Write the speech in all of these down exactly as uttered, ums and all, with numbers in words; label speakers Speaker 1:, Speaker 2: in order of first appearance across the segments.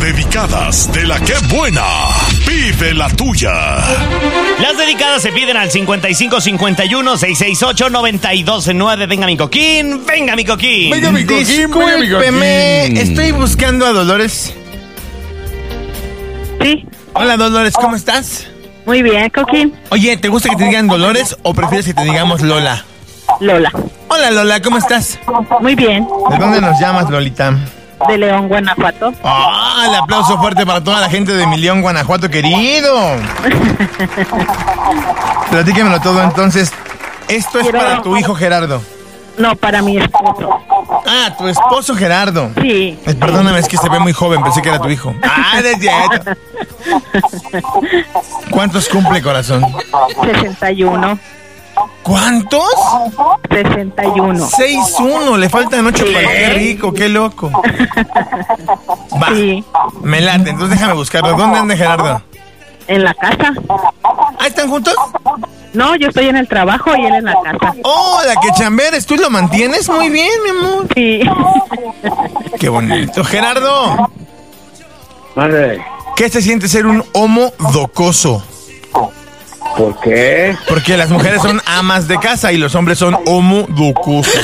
Speaker 1: dedicadas de la que buena. Pide la tuya.
Speaker 2: Las dedicadas se piden al cincuenta y cinco cincuenta y uno seiscientos sesenta y ocho noventa y dos nueve. Venga mi coquín, venga mi coquín.
Speaker 3: Venga mi coquín, discúlpeme, estoy buscando a Dolores.
Speaker 4: Sí.
Speaker 3: Hola Dolores, ¿cómo estás?
Speaker 4: Muy bien, coquín.
Speaker 3: Oye, ¿te gusta que te digan Dolores o prefieres que te digamos Lola?
Speaker 4: Lola.
Speaker 3: Hola Lola, ¿cómo estás?
Speaker 4: Muy bien.
Speaker 3: ¿De dónde nos llamas, Lolita?
Speaker 4: De León, Guanajuato.
Speaker 3: ¡Ah! El aplauso fuerte para toda la gente de mi León, Guanajuato, querido. Platíquemelo todo entonces. Esto es
Speaker 4: Quiero...
Speaker 3: para tu hijo Gerardo.
Speaker 4: No, para mi esposo.
Speaker 3: Ah, tu esposo Gerardo.
Speaker 4: Sí.
Speaker 3: Eh, perdóname, es que se ve muy joven, pensé que era tu hijo. Ah, de cierto. ¿Cuántos cumple, corazón?
Speaker 4: sesenta y uno.
Speaker 3: ¿Cuántos?
Speaker 4: sesenta y uno.
Speaker 3: seis uno, le faltan ocho para el qué rico, qué loco. Va,
Speaker 4: Sí.
Speaker 3: me late, entonces déjame buscarlo. ¿Dónde anda Gerardo?
Speaker 4: En la casa.
Speaker 3: ¿Ah, están juntos?
Speaker 4: No, yo estoy en el trabajo y él en la casa.
Speaker 3: Oh, la que chamberes, ¿tú lo mantienes? Muy bien, mi amor.
Speaker 4: Sí.
Speaker 3: Qué bonito. Gerardo,
Speaker 5: Madre,
Speaker 3: ¿qué se siente ser un homo docoso?
Speaker 5: ¿por qué?
Speaker 3: Porque las mujeres son amas de casa y los hombres son homo docosos.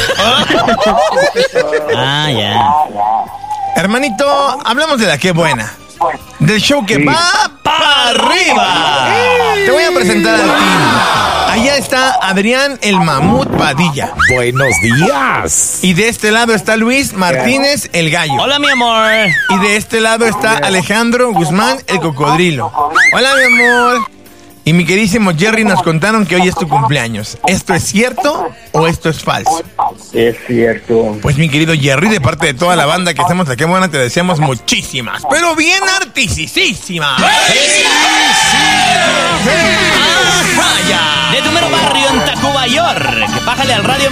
Speaker 2: Ah, ya.
Speaker 3: Hermanito, hablamos de la que buena. Del show que
Speaker 5: Sí.
Speaker 3: va para arriba. Te voy a presentar al team. Allá está Adrián el Mamut Padilla.
Speaker 6: Buenos días.
Speaker 3: Y de este lado está Luis Martínez el Gallo.
Speaker 2: Hola mi amor.
Speaker 3: Y de este lado está Alejandro Guzmán el Cocodrilo. Hola mi amor. Y mi queridísimo Jerry nos contaron que hoy es tu cumpleaños. ¿Esto es cierto o esto es falso?
Speaker 5: Es cierto.
Speaker 3: Pues mi querido Jerry, de parte de toda la banda que estamos aquí, buena, te deseamos muchísimas, pero bien artisísimas.
Speaker 2: De tu mero barrio en Tacubayor. Que bájale al radio.